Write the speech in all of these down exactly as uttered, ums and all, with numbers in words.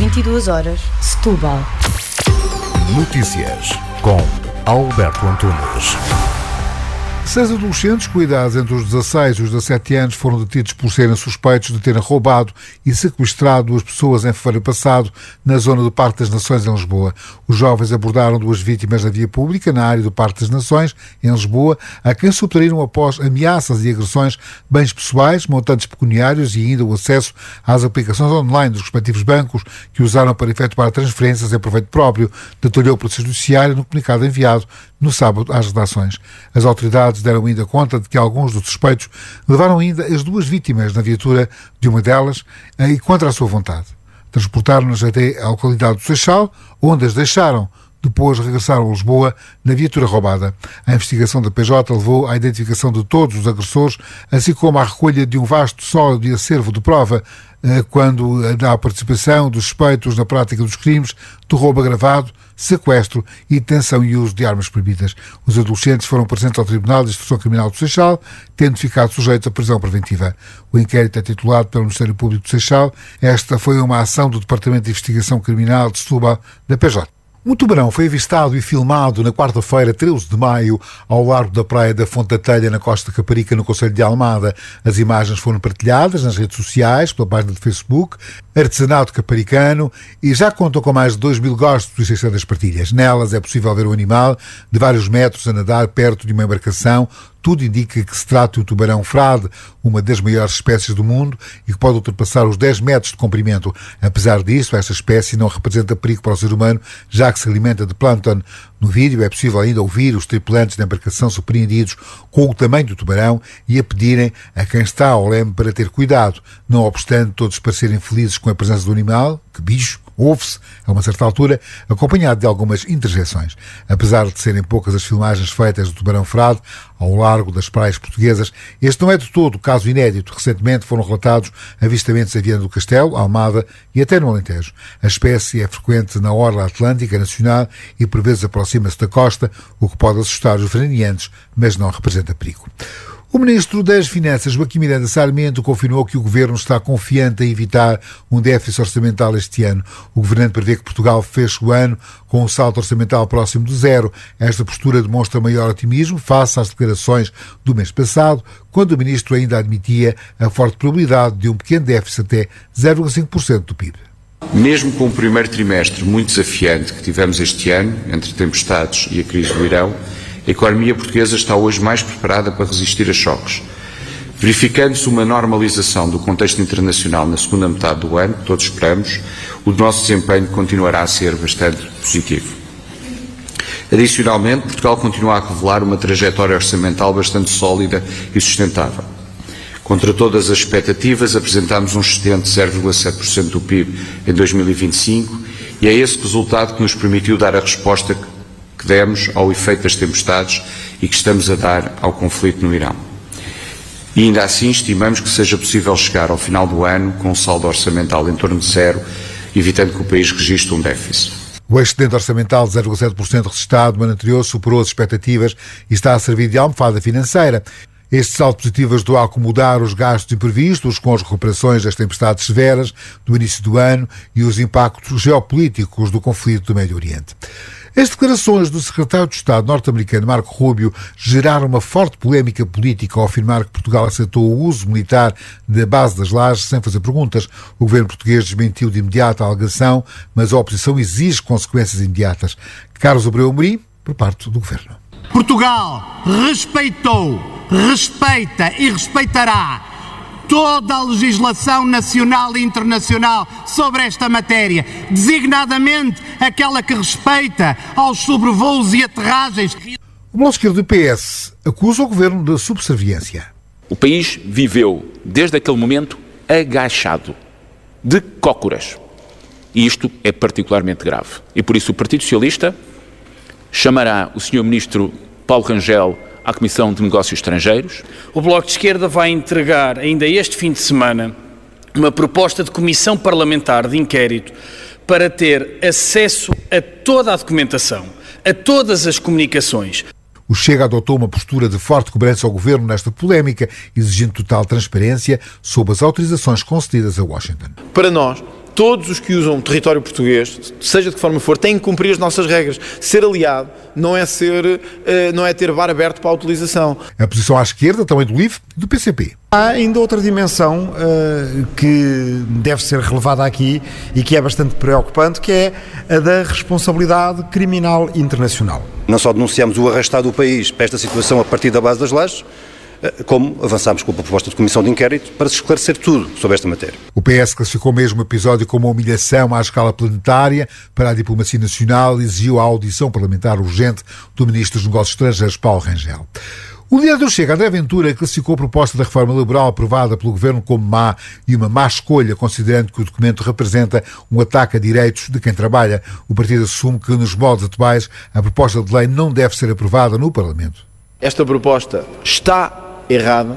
vinte e duas horas, Setúbal. Notícias com Alberto Antunes. Seis adolescentes com idades entre os dezasseis e os dezassete anos foram detidos por serem suspeitos de terem roubado e sequestrado duas pessoas em fevereiro passado na zona do Parque das Nações, em Lisboa. Os jovens abordaram duas vítimas na via pública, na área do Parque das Nações, em Lisboa, a quem subtraíram após ameaças e agressões bens pessoais, montantes pecuniários e ainda o acesso às aplicações online dos respectivos bancos que usaram para efetuar transferências em proveito próprio, detalhou o Polícia Judiciária no comunicado enviado no sábado às redações. As autoridades deram ainda conta de que alguns dos suspeitos levaram ainda as duas vítimas na viatura de uma delas e contra a sua vontade. Transportaram-nas até à localidade do Seixal, onde as deixaram. Depois regressaram a Lisboa na viatura roubada. A investigação da P J levou à identificação de todos os agressores, assim como à recolha de um vasto sólido e acervo de prova, quando há a participação dos suspeitos na prática dos crimes de roubo agravado, sequestro e detenção e uso de armas proibidas. Os adolescentes foram presentes ao Tribunal de Instrução Criminal do Seixal, tendo ficado sujeitos à prisão preventiva. O inquérito é titulado pelo Ministério Público do Seixal. Esta foi uma ação do Departamento de Investigação Criminal de Setúbal, da P J. Um tubarão foi avistado e filmado na quarta-feira, treze de maio, ao largo da praia da Fonte da Telha, na Costa Caparica, no concelho de Almada. As imagens foram partilhadas nas redes sociais, pela página de Facebook, Artesanato Caparicano, e já contam com mais de dois mil gostos e seiscentas partilhas. Nelas é possível ver o animal de vários metros a nadar perto de uma embarcação. Tudo indica que se trata de um tubarão frade, uma das maiores espécies do mundo e que pode ultrapassar os dez metros de comprimento. Apesar disso, esta espécie não representa perigo para o ser humano, já que se alimenta de plâncton. No vídeo é possível ainda ouvir os tripulantes da embarcação surpreendidos com o tamanho do tubarão e a pedirem a quem está ao leme para ter cuidado. Não obstante todos parecerem felizes com a presença do animal, que bicho, ouve-se, a uma certa altura, acompanhado de algumas interjeições. Apesar de serem poucas as filmagens feitas do tubarão frade ao largo das praias portuguesas, este não é de todo caso inédito. Recentemente foram relatados avistamentos em Viana do Castelo, Almada e até no Alentejo. A espécie é frequente na orla atlântica nacional e por vezes aproxima-se da costa, o que pode assustar os veraneantes, mas não representa perigo. O Ministro das Finanças, Joaquim Miranda Sarmento, confirmou que o Governo está confiante em evitar um déficit orçamental este ano. O Governante prevê que Portugal feche o ano com um saldo orçamental próximo de zero. Esta postura demonstra maior otimismo face às declarações do mês passado, quando o Ministro ainda admitia a forte probabilidade de um pequeno déficit até zero vírgula cinco por cento do P I B. Mesmo com o primeiro trimestre muito desafiante que tivemos este ano, entre tempestades e a crise do Irão, a economia portuguesa está hoje mais preparada para resistir a choques. Verificando-se uma normalização do contexto internacional na segunda metade do ano, todos esperamos, o nosso desempenho continuará a ser bastante positivo. Adicionalmente, Portugal continua a revelar uma trajetória orçamental bastante sólida e sustentável. Contra todas as expectativas, apresentámos um excedente de zero vírgula sete por cento do P I B em dois mil e vinte e cinco e é esse resultado que nos permitiu dar a resposta que que demos ao efeito das tempestades e que estamos a dar ao conflito no Irão. E ainda assim estimamos que seja possível chegar ao final do ano com um saldo orçamental em torno de zero, evitando que o país registre um déficit. O excedente orçamental de zero vírgula sete por cento registrado no ano anterior superou as expectativas e está a servir de almofada financeira. Este saldo positivo ajudou a acomodar os gastos imprevistos com as recuperações das tempestades severas do início do ano e os impactos geopolíticos do conflito do Médio Oriente. As declarações do secretário de Estado norte-americano Marco Rubio geraram uma forte polémica política ao afirmar que Portugal aceitou o uso militar da base das Lajes sem fazer perguntas. O governo português desmentiu de imediato a alegação, mas a oposição exige consequências imediatas. Carlos Abreu Amorim, por parte do governo. Portugal respeitou, respeita e respeitará toda a legislação nacional e internacional sobre esta matéria, designadamente aquela que respeita aos sobrevoos e aterragens. O Bloco Esquerdo do P S acusa o governo de subserviência. O país viveu, desde aquele momento, agachado, de cócoras. E isto é particularmente grave. E por isso o Partido Socialista chamará o senhor Ministro Paulo Rangel à Comissão de Negócios Estrangeiros. O Bloco de Esquerda vai entregar ainda este fim de semana uma proposta de comissão parlamentar de inquérito para ter acesso a toda a documentação, a todas as comunicações. O Chega adotou uma postura de forte cobrança ao governo nesta polémica, exigindo total transparência sobre as autorizações concedidas a Washington. Para nós, todos os que usam o território português, seja de que forma for, têm que cumprir as nossas regras. Ser aliado não é, ser, não é ter bar aberto para a utilização. A posição à esquerda também do L I V e do P C P. Há ainda outra dimensão uh, que deve ser relevada aqui e que é bastante preocupante, que é a da responsabilidade criminal internacional. Não só denunciamos o arrastar do país para esta situação a partir da base das leis, como avançámos com a proposta de comissão de inquérito para se esclarecer tudo sobre esta matéria. O P S classificou mesmo o episódio como uma humilhação à escala planetária para a diplomacia nacional e exigiu a audição parlamentar urgente do Ministro dos Negócios Estrangeiros, Paulo Rangel. O líder do Chega, André Ventura, classificou a proposta da reforma laboral aprovada pelo Governo como má e uma má escolha, considerando que o documento representa um ataque a direitos de quem trabalha. O partido assume que, nos moldes atuais, a proposta de lei não deve ser aprovada no Parlamento. Esta proposta está errada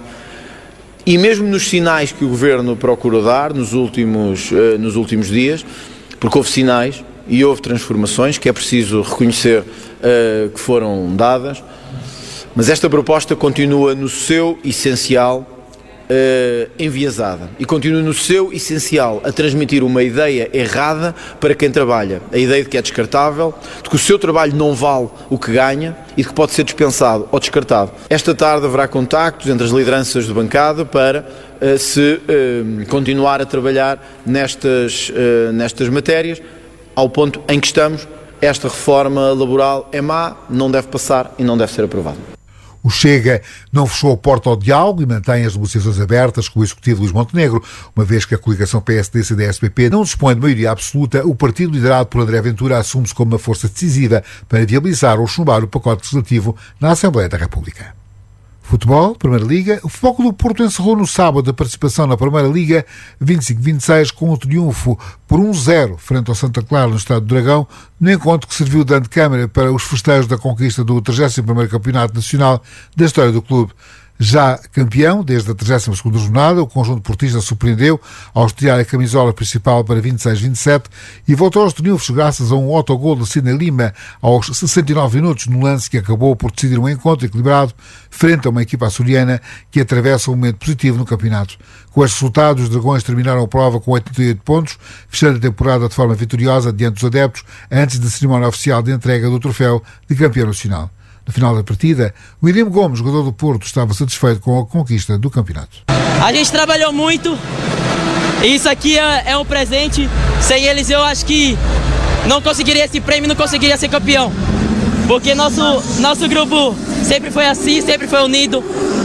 e mesmo nos sinais que o Governo procurou dar nos últimos, uh, nos últimos dias, porque houve sinais e houve transformações que é preciso reconhecer uh, que foram dadas, mas esta proposta continua no seu essencial uh, enviesada e continua no seu essencial a transmitir uma ideia errada para quem trabalha, a ideia de que é descartável, de que o seu trabalho não vale o que ganha e de que pode ser dispensado ou descartado. Esta tarde haverá contactos entre as lideranças de bancada para uh, se uh, continuar a trabalhar nestas, uh, nestas matérias, ao ponto em que estamos. Esta reforma laboral é má, não deve passar e não deve ser aprovada. O Chega não fechou a porta ao diálogo e mantém as negociações abertas com o executivo Luís Montenegro, uma vez que a coligação P S D C D S P P não dispõe de maioria absoluta. O partido liderado por André Ventura assume-se como uma força decisiva para viabilizar ou chumbar o pacote legislativo na Assembleia da República. Futebol, Primeira Liga. O Futebol Clube do Porto encerrou no sábado a participação na Primeira Liga vinte e cinco vinte e seis com um triunfo por um zero frente ao Santa Clara no Estádio do Dragão, no encontro que serviu de antecâmara para os festejos da conquista do trigésimo primeiro Campeonato Nacional da história do clube. Já campeão, desde a trigésima segunda jornada, o conjunto portista surpreendeu ao estrear a camisola principal para vinte e seis vinte e sete e voltou aos triunfos graças a um autogol de Sidney Lima aos sessenta e nove minutos, num lance que acabou por decidir um encontro equilibrado frente a uma equipa açoriana que atravessa um momento positivo no campeonato. Com estes resultados, os Dragões terminaram a prova com oitenta e oito pontos, fechando a temporada de forma vitoriosa diante dos adeptos, antes da cerimónia oficial de entrega do troféu de campeão nacional. No final da partida, o William Gomes, jogador do Porto, estava satisfeito com a conquista do campeonato. A gente trabalhou muito e isso aqui é, é um presente. Sem eles eu acho que não conseguiria esse prêmio, não conseguiria ser campeão. Porque nosso, nosso grupo sempre foi assim, sempre foi unido.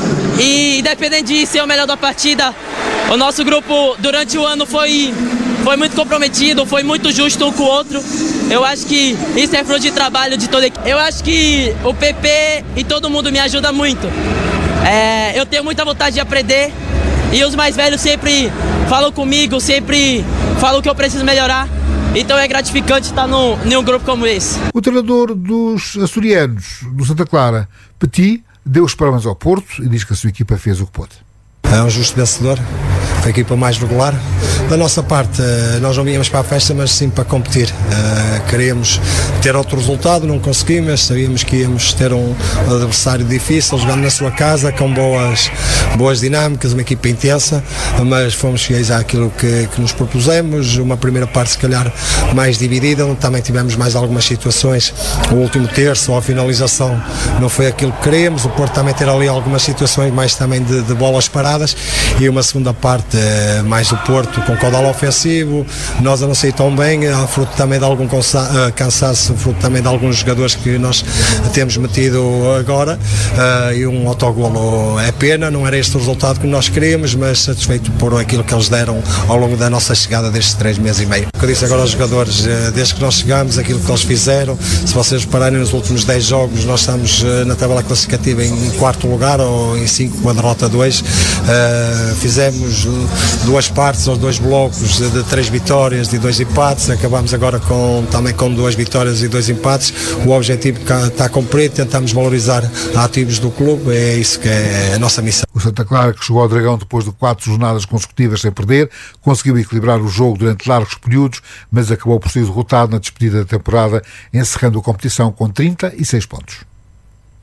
E independente de ser o melhor da partida, o nosso grupo durante o ano foi, foi muito comprometido, foi muito justo um com o outro. Eu acho que isso é fruto de trabalho de toda a equipe. Eu acho que o P P e todo mundo me ajuda muito. É, eu tenho muita vontade de aprender e os mais velhos sempre falam comigo, sempre falam que eu preciso melhorar. Então é gratificante estar num, num grupo como esse. O treinador dos açorianos, do Santa Clara, Petit, deu os parabéns ao Porto e diz que a sua equipa fez o que pôde. É um justo vencedor, foi a equipa mais regular. Da nossa parte, nós não viemos para a festa, mas sim para competir. Uh, queríamos ter outro resultado, não conseguimos, sabíamos que íamos ter um adversário difícil, jogando na sua casa, com boas, boas dinâmicas, uma equipa intensa, mas fomos fiéis àquilo que, que nos propusemos. Uma primeira parte, se calhar, mais dividida, onde também tivemos mais algumas situações. O último terço, ou a finalização, não foi aquilo que queríamos. O Porto também ter ali algumas situações mais também de, de bolas paradas. E uma segunda parte mais do Porto com caudal ofensivo, nós a não sei tão bem, fruto também de algum cansaço, fruto também de alguns jogadores que nós temos metido agora, e um autogolo é pena, não era este o resultado que nós queríamos, mas satisfeito por aquilo que eles deram ao longo da nossa chegada destes três meses e meio. O que eu disse agora aos jogadores, desde que nós chegamos, aquilo que eles fizeram, se vocês repararem nos últimos dez jogos, nós estamos na tabela classificativa em quarto lugar ou em cinco com a derrota dois. Uh, fizemos duas partes ou dois blocos de, de três vitórias e dois empates, acabamos agora com, também com duas vitórias e dois empates. O objetivo está cumprido, tentamos valorizar ativos do clube, é isso que é a nossa missão. O Santa Clara, que chegou ao Dragão depois de quatro jornadas consecutivas sem perder, conseguiu equilibrar o jogo durante largos períodos, mas acabou por ser derrotado na despedida da temporada, encerrando a competição com trinta e seis pontos.